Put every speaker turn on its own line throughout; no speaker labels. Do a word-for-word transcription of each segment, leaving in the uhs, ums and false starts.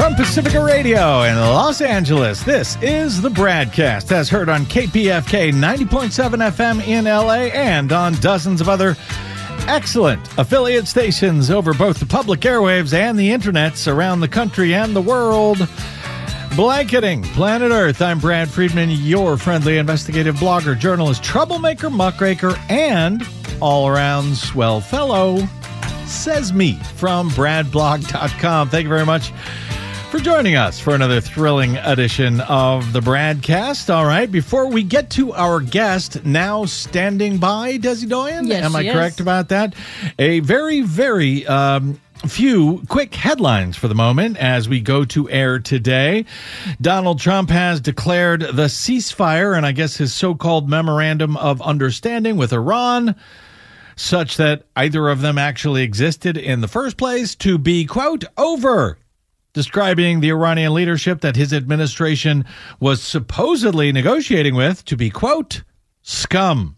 From Pacifica Radio in Los Angeles, this is the Bradcast, as heard on K P F K ninety point seven F M in L A and on dozens of other excellent affiliate stations over both the public airwaves and the internets around the country and the world. Blanketing planet Earth, I'm Brad Friedman, your friendly investigative blogger, journalist, troublemaker, muckraker, and all-around swell fellow, says me, from brad blog dot com. Thank you very much for joining us for another thrilling edition of the Bradcast. All right, before we get to our guest, now standing by, Desi Doyen?
Yes,
Am I
she
correct
is.
about that? A very, very um, few quick headlines for the moment as we go to air today. Donald Trump has declared the ceasefire and I guess his so-called memorandum of understanding with Iran, such that either of them actually existed in the first place, to be, quote, over, describing the Iranian leadership that his administration was supposedly negotiating with to be, quote, scum.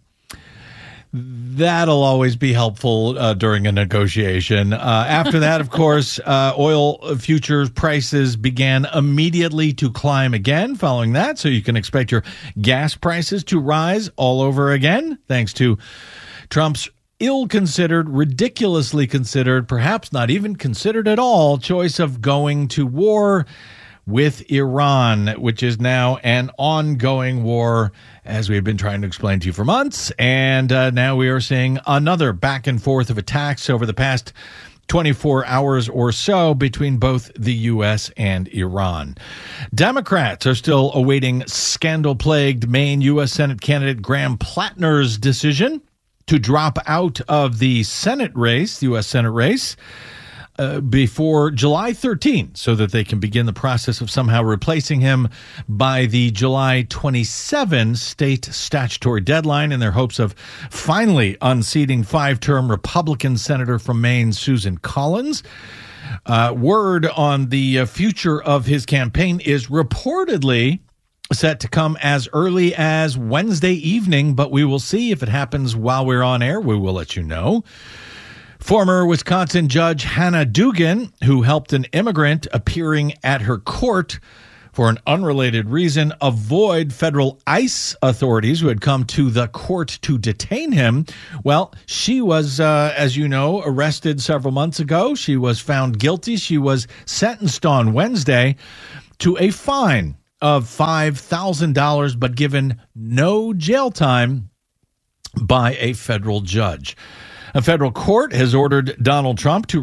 That'll always be helpful uh, during a negotiation. Uh, after that, of course, uh, oil futures prices began immediately to climb again following that. So you can expect your gas prices to rise all over again, thanks to Trump's ill-considered, ridiculously considered, perhaps not even considered at all, choice of going to war with Iran, which is now an ongoing war, as we've been trying to explain to you for months. And uh, now we are seeing another back and forth of attacks over the past twenty-four hours or so between both the U S and Iran. Democrats are still awaiting scandal-plagued Maine U S Senate candidate Graham Plattner's decision to drop out of the Senate race, the U S Senate race, uh, before July thirteenth, so that they can begin the process of somehow replacing him by the July twenty-seventh state statutory deadline, in their hopes of finally unseating five-term Republican senator from Maine, Susan Collins. Uh, word on the uh, future of his campaign is reportedly set to come as early as Wednesday evening, but we will see. If it happens while we're on air, we will let you know. Former Wisconsin Judge Hannah Dugan, who helped an immigrant appearing at her court for an unrelated reason avoid federal ICE authorities who had come to the court to detain him, well, she was, uh, as you know, arrested several months ago. She was found guilty. She was sentenced on Wednesday to a fine of five thousand dollars, but given no jail time by a federal judge. A federal court has ordered Donald Trump to